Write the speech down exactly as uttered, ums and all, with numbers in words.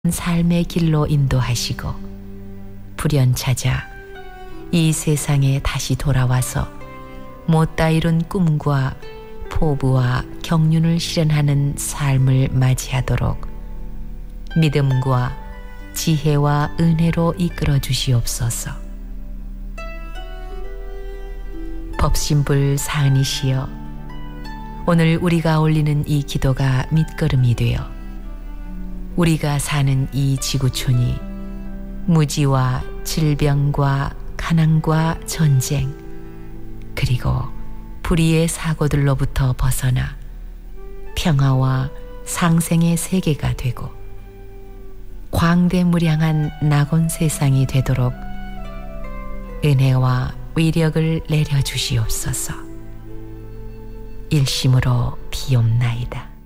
삶의 길로 인도하시고 불연 찾아 이 세상에 다시 돌아와서 못다 이룬 꿈과 포부와 경륜을 실현하는 삶을 맞이하도록 믿음과 지혜와 은혜로 이끌어 주시옵소서. 법신불 사은이시여, 오늘 우리가 올리는 이 기도가 밑거름이 되어 우리가 사는 이 지구촌이 무지와 질병과 가난과 전쟁 그리고 불의의 사고들로부터 벗어나 평화와 상생의 세계가 되고 광대무량한 낙원 세상이 되도록 은혜와 위력을 내려주시옵소서. 일심으로 비옵나이다.